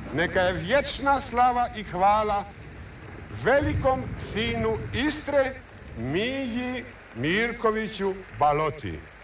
neka je vječna slava i hvala velikom sinu Istre, Milji Mirkoviću Baloti.